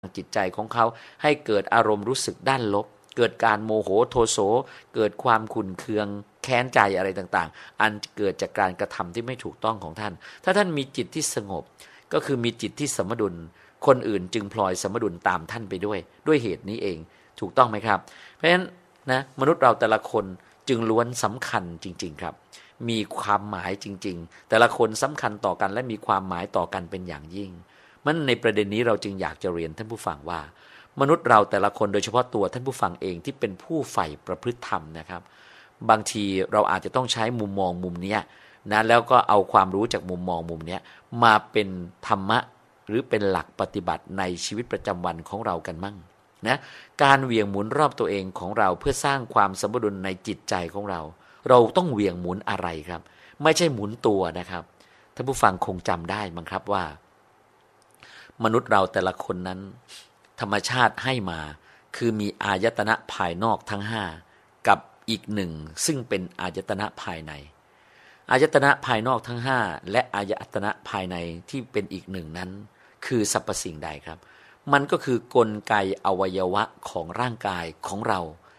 จิตใจของเขาให้เกิดอารมณ์รู้สึกด้านลบเกิดการโมโหโทโสเกิดความขุ่นเคืองแค้นใจอะไรต่างๆอันเกิดจากการกระทำที่ไม่ถูกต้องของท่านถ้าท่านมีจิตที่สงบก็คือมีจิตที่สมดุลคนอื่นจึงพลอยสมดุลตามท่านไปด้วยเหตุนี้เองถูกต้องไหมครับเพราะฉะนั้นนะมนุษย์เราแต่ละคนจึงล้วนสำคัญจริงๆครับมีความหมายจริงๆแต่ละคนสำคัญต่อกันและมีความหมายต่อกันเป็นอย่างยิ่งมันในประเด็นนี้เราจึงอยากจะเรียนท่านผู้ฟังว่ามนุษย์เราแต่ละคนโดยเฉพาะตัวท่านผู้ฟังเองที่เป็นผู้ใฝ่ประพฤติธรรมนะครับบางทีเราอาจจะต้องใช้มุมมองมุมนี้นะแล้วก็เอาความรู้จากมุมมองมุมนี้มาเป็นธรรมะหรือเป็นหลักปฏิบัติในชีวิตประจำวันของเรากันมั่งนะการเหวี่ยงหมุนรอบตัวเองของเราเพื่อสร้างความสมดุลในจิตใจของเราเราต้องเหวี่ยงหมุนอะไรครับไม่ใช่หมุนตัวนะครับท่านผู้ฟังคงจำได้มั้งครับว่ามนุษย์เราแต่ละคนนั้นธรรมชาติให้มาคือมีอายตนะภายนอกทั้ง5กับอีก1ซึ่งเป็นอายตนะภายในอายตนะภายนอกทั้ง5และอายตนะภายในที่เป็นอีก1นั้นคือสรรพสิ่งใดครับมันก็คือกลไกอวัยวะของร่างกายของเรา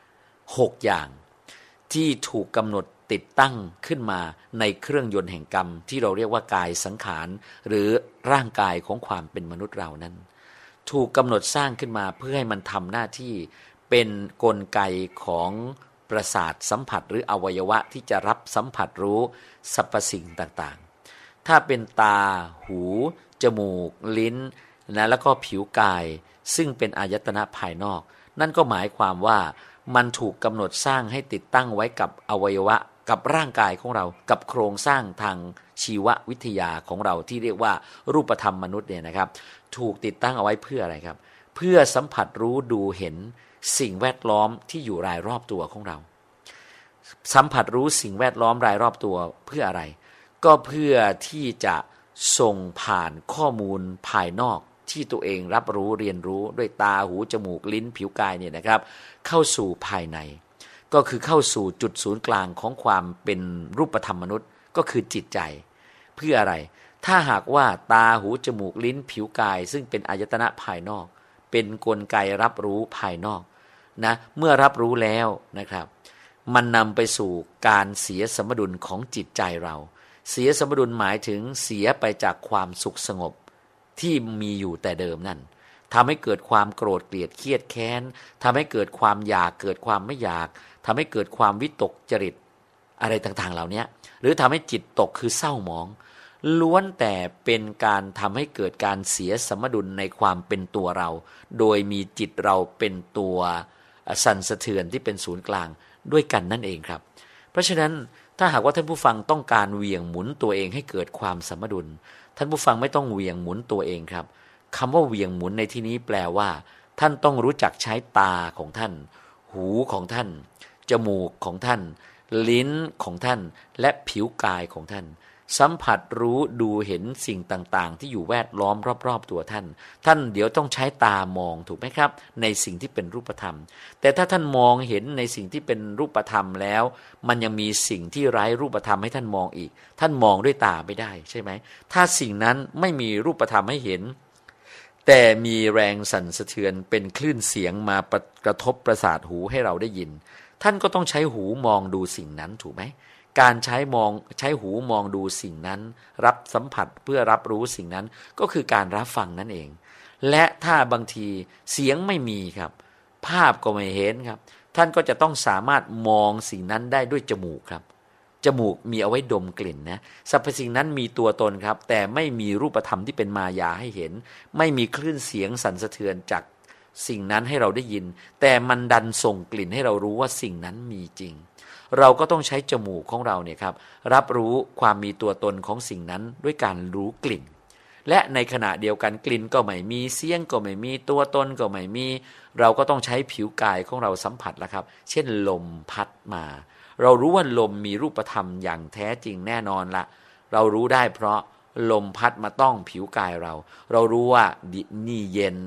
6อย่างที่ถูกกำหนดติดตั้งขึ้นมาในเครื่องยนต์แห่งกรรมที่เราเรียกว่ากายสังขารหรือร่างกายของความเป็นมนุษย์เรานั้นถูกกำหนดสร้างขึ้นมาเพื่อให้มันทำหน้าที่เป็นกลไกของประสาทสัมผัสหรืออวัยวะที่จะรับสัมผัสรู้สรรพสิ่งต่างๆถ้าเป็นตาหูจมูกลิ้นนะแล้วก็ผิวกายซึ่งเป็นอายตนะภายนอกนั่นก็หมายความว่ามันถูกกำหนดสร้างให้ติดตั้งไว้กับอวัยวะกับร่างกายของเรากับโครงสร้างทางชีววิทยาของเราที่เรียกว่ารูปธรรมมนุษย์เนี่ยนะครับถูกติดตั้งเอาไว้เพื่ออะไรครับเพื่อสัมผัสรู้ดูเห็นสิ่งแวดล้อมที่อยู่รายรอบตัวของเราสัมผัสรู้สิ่งแวดล้อมรายรอบตัวเพื่ออะไรก็เพื่อที่จะส่งผ่านข้อมูลภายนอกที่ตัวเองรับรู้เรียนรู้ด้วยตาหูจมูกลิ้นผิวกายเนี่ยนะครับเข้าสู่ภายในก็คือเข้าสู่จุดศูนย์กลางของความเป็นรูปธรรมมนุษย์ก็คือจิตใจเพื่ออะไรถ้าหากว่าตาหูจมูกลิ้นผิวกายซึ่งเป็นอายตนะภายนอกเป็นกลไกรับรู้ภายนอกนะเมื่อรับรู้แล้วนะครับมันนำไปสู่การเสียสมดุลของจิตใจเราเสียสมดุลหมายถึงเสียไปจากความสุขสงบที่มีอยู่แต่เดิมนั่นทำให้เกิดความโกรธเกลียดเครียดแค้นทำให้เกิดความอยากเกิดความไม่อยากทำให้เกิดความวิตกจริตอะไรต่างๆเหล่านี้หรือทำให้จิตตกคือเศร้าหมองล้วนแต่เป็นการทำให้เกิดการเสียสมดุลในความเป็นตัวเราโดยมีจิตเราเป็นตัวสั่นสะเทือนที่เป็นศูนย์กลางด้วยกันนั่นเองครับเพราะฉะนั้นถ้าหากว่าท่านผู้ฟังต้องการเหวี่ยงหมุนตัวเองให้เกิดความสมดุลท่านผู้ฟังไม่ต้องเหวี่ยงหมุนตัวเองครับคำว่าเหวี่ยงหมุนในที่นี้แปลว่าท่านต้องรู้จักใช้ตาของท่านหูของท่านจมูกของท่านลิ้นของท่านและผิวกายของท่านสัมผัสรู้ดูเห็นสิ่งต่างๆที่อยู่แวดล้อมรอบๆตัวท่านเดี๋ยวต้องใช้ตามองถูกไหมครับในสิ่งที่เป็นรูปธรรมแต่ถ้าท่านมองเห็นในสิ่งที่เป็นรูปธรรมแล้วมันยังมีสิ่งที่ไร้รูปธรรมให้ท่านมองอีกท่านมองด้วยตาไม่ได้ใช่ไหมถ้าสิ่งนั้นไม่มีรูปธรรมให้เห็นแต่มีแรงสั่นสะเทือนเป็นคลื่นเสียงมากระทบประสาทหูให้เราได้ยินท่านก็ต้องใช้หูมองดูสิ่งนั้นถูกไหมการใช้หูมองดูสิ่งนั้นรับสัมผัสเพื่อรับรู้สิ่งนั้นก็คือการรับฟังนั่นเองและถ้าบางทีเสียงไม่มีครับภาพก็ไม่เห็นครับท่านก็จะต้องสามารถมองสิ่งนั้นได้ด้วยจมูกครับจมูกมีเอาไว้ดมกลิ่นนะสรรพสิ่งนั้นมีตัวตนครับแต่ไม่มีรูปธรรมที่เป็นมายาให้เห็นไม่มีคลื่นเสียงสั่นสะเทือนจากสิ่งนั้นให้เราได้ยินแต่มันดันส่งกลิ่นให้เรารู้ว่าสิ่งนั้นมีจริงเราก็ต้องใช้จมูกของเราเนี่ยครับรับรู้ความมีตัวตนของสิ่งนั้นด้วยการรู้กลิ่นและในขณะเดียวกันกลิ่นก็ไม่มีเสียงก็ไม่มีตัวตนก็ไม่มีเราก็ต้องใช้ผิวกายของเราสัมผัสละครับเช่นลมพัดมาเรารู้ว่าลมมีรูปธรรมอย่างแท้จริงแน่นอนละเรารู้ได้เพราะลมพัดมาต้องผิวกายเรารู้ว่านี่เย็นนะ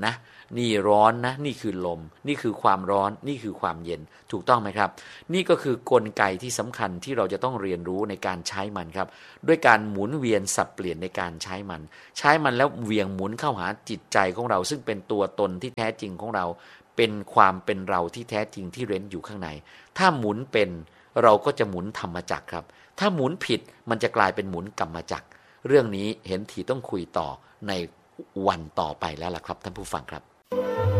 นี่ร้อนนะนี่คือลมนี่คือความร้อนนี่คือความเย็นถูกต้องไหมครับนี่ก็คือกลไกที่สำคัญที่เราจะต้องเรียนรู้ในการใช้มันครับด้วยการหมุนเวียนสับเปลี่ยนในการใช้มันแล้วเวียงหมุนเข้าหาจิตใจของเราซึ่งเป็นตัวตนที่แท้จริงของเราเป็นความเป็นเราที่แท้จริงที่เร้นอยู่ข้างในถ้าหมุนเป็นเราก็จะหมุนธรรมจักรครับถ้าหมุนผิดมันจะกลายเป็นหมุนกรรมจักรเรื่องนี้เห็นทีต้องคุยต่อในวันต่อไปแล้วล่ะครับท่านผู้ฟังครับ